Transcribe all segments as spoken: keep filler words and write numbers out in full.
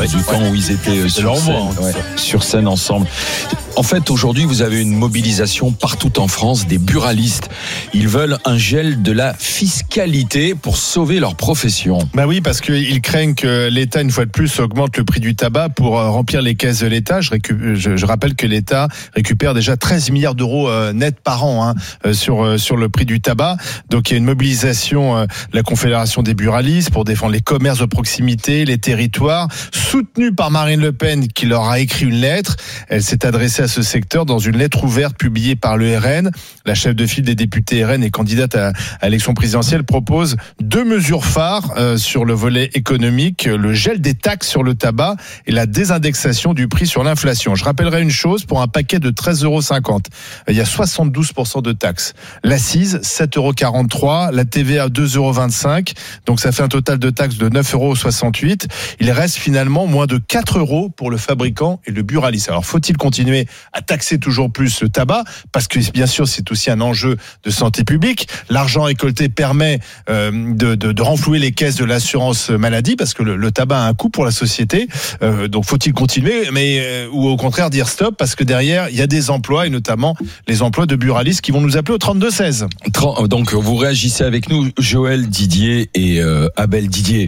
ouais, du temps ouais. où ils étaient sur scène, ouais, sur scène ensemble. En fait, aujourd'hui, vous avez une mobilisation partout en France des buralistes. Ils veulent un gel de la fiscalité pour sauver leur profession. Bah oui, parce qu'ils craignent que l'État, une fois de plus, augmente le prix du tabac pour remplir les caisses de l'État. Je, récup... je, je rappelle que l'État récupère déjà treize milliards d'euros net par an hein, sur, sur le prix du tabac. Donc il y a une mobilisation de la Confédération des buralistes pour défendre les commerces de proximité, les territoires, soutenue par Marine Le Pen qui leur a écrit une lettre. Elle s'est adressée à ce secteur dans une lettre ouverte publiée par le R N. La chef de file des députés R N et candidate à, à l'élection présidentielle propose deux mesures phares euh, sur le volet économique, le gel des taxes sur le tabac et la désindexation du prix sur l'inflation. Je rappellerai une chose, pour un paquet de treize euros cinquante, il y a soixante-douze pour cent de taxes. L'accise, sept euros quarante-trois, la T V A, deux euros vingt-cinq, donc ça fait un total de taxes de neuf euros soixante-huit. Il reste finalement moins de quatre euros pour le fabricant et le buraliste. Alors faut-il continuer à taxer toujours plus le tabac, parce que bien sûr c'est aussi un enjeu de santé publique. L'argent récolté permet euh, de, de, de renflouer les caisses de l'assurance maladie, parce que le, le tabac a un coût pour la société. Euh, donc faut-il continuer, mais euh, ou au contraire dire stop, parce que derrière il y a des emplois, et notamment les emplois de buralistes qui vont nous appeler au trente-deux seize. Donc vous réagissez avec nous, Joël Didier et euh, Abel Didier.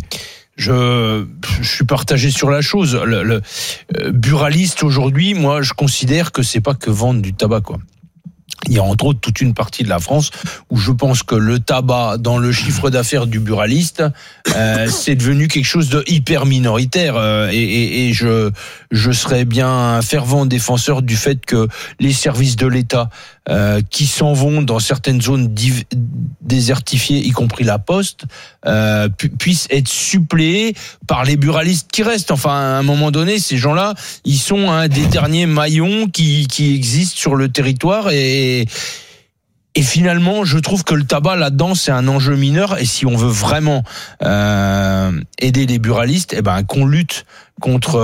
Je, je suis partagé sur la chose. Le, le euh, buraliste aujourd'hui, moi, je considère que c'est pas que vendre du tabac, quoi. Il y a entre autres toute une partie de la France où je pense que le tabac dans le chiffre d'affaires du buraliste, euh, c'est devenu quelque chose de hyper minoritaire. Euh, et, et, et je, je serais bien un fervent défenseur du fait que les services de l'État euh, qui s'en vont dans certaines zones div- désertifiées, y compris la Poste, euh, pu- puissent être suppléés par les buralistes qui restent. Enfin, à un moment donné, ces gens-là, ils sont un des derniers maillons qui, qui existent sur le territoire et Et, et finalement, je trouve que le tabac là-dedans, c'est un enjeu mineur. Et si on veut vraiment euh, aider les buralistes, eh ben qu'on lutte contre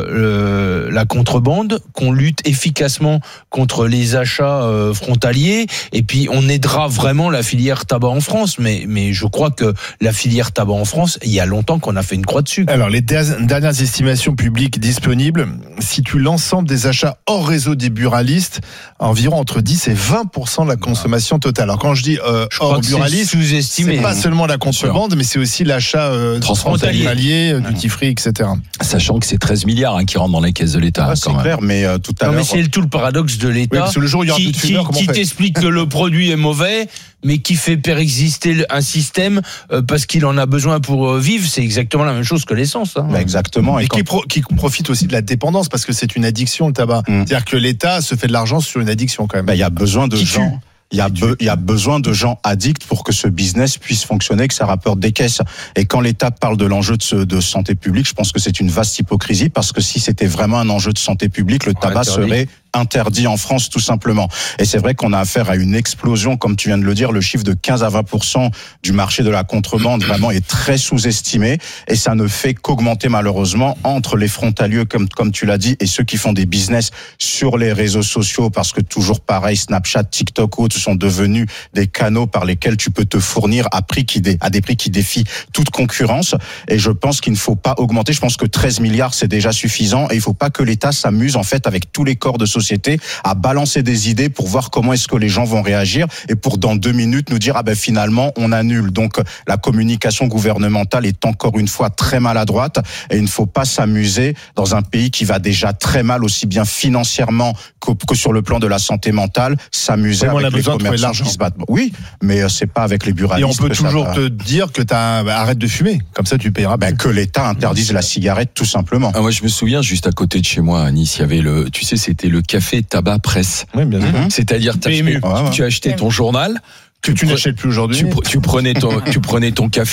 euh, la contrebande, qu'on lutte efficacement contre les achats euh, frontaliers, et puis on aidera vraiment la filière tabac en France. Mais mais je crois que la filière tabac en France, il y a longtemps qu'on a fait une croix dessus. Alors les dernières estimations publiques disponibles situent l'ensemble des achats hors réseau des buralistes à environ entre dix et vingt pour cent de la consommation totale. Alors quand je dis euh, je hors buraliste, c'est sous-estimé. C'est pas seulement la contrebande, mais c'est aussi l'achat euh, transfrontalier, euh, duty free, et cetera. Sachant que c'est treize milliards hein, qui rentrent dans les caisses de l'État. Ah, hein, c'est clair, mais euh, tout à non, l'heure. Mais c'est tout le paradoxe de l'État. Oui, parce que le jour où il y aura qui, plus de fumeurs, qui, qui t'explique que le produit est mauvais, mais qui fait perexister un système euh, parce qu'il en a besoin pour euh, vivre. C'est exactement la même chose que l'essence. Hein. Bah, exactement. Et, et quand... qui, pro, qui profite aussi de la dépendance, parce que c'est une addiction, le tabac. Mmh. C'est-à-dire que l'État se fait de l'argent sur une addiction quand même. Bah, il y a besoin de qui gens. Tue. Il y a be, il y a besoin de gens addicts pour que ce business puisse fonctionner, que ça rapporte des caisses. Et quand l'État parle de l'enjeu de, ce, de santé publique, je pense que c'est une vaste hypocrisie, parce que si c'était vraiment un enjeu de santé publique, le tabac interdit. serait interdit en France, tout simplement. Et c'est vrai qu'on a affaire à une explosion, comme tu viens de le dire, le chiffre de quinze à vingt pour cent du marché de la contrebande vraiment est très sous-estimé, et ça ne fait qu'augmenter malheureusement entre les frontaliers, comme, comme tu l'as dit, et ceux qui font des business sur les réseaux sociaux, parce que toujours pareil, Snapchat, TikTok, autres sont devenus des canaux par lesquels tu peux te fournir à prix qui dé, à des prix qui défient toute concurrence. Et je pense qu'il ne faut pas augmenter. Je pense que treize milliards, c'est déjà suffisant, et il ne faut pas que l'État s'amuse, en fait, avec tous les corps de société à balancer des idées pour voir comment est-ce que les gens vont réagir, et pour dans deux minutes nous dire ah ben finalement on annule. Donc la communication gouvernementale est encore une fois très maladroite, et il ne faut pas s'amuser dans un pays qui va déjà très mal, aussi bien financièrement que, que sur le plan de la santé mentale, s'amuser ouais, avec les commerçants qui se battent. Oui, mais c'est pas avec les buralistes. Et on peut toujours te dire que t'as bah, arrête de fumer, comme ça tu payeras. Ben que l'État interdise la cigarette, tout simplement. Ah, moi je me souviens, juste à côté de chez moi à Nice, il y avait le, tu sais, c'était le café tabac presse. Oui, bien sûr. Mmh. C'est-à-dire acheté, tu, tu achetais ton journal que tu, tu n'achètes plus aujourd'hui. Tu, tu prenais ton, tu prenais ton café.